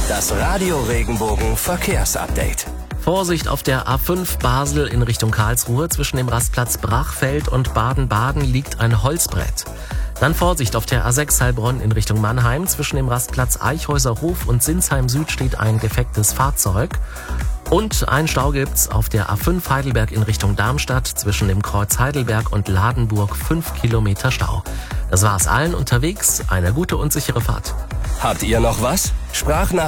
Das Radio Regenbogen Verkehrsupdate. Vorsicht auf der A5 Basel in Richtung Karlsruhe. Zwischen dem Rastplatz Brachfeld und Baden-Baden liegt ein Holzbrett. Dann Vorsicht auf der A6 Heilbronn in Richtung Mannheim. Zwischen dem Rastplatz Eichhäuserhof und Sinsheim Süd steht ein defektes Fahrzeug. Und einen Stau gibt's auf der A5 Heidelberg in Richtung Darmstadt. Zwischen dem Kreuz Heidelberg und Ladenburg 5 Kilometer Stau. Das war's allen unterwegs. Eine gute und sichere Fahrt. Habt ihr noch was?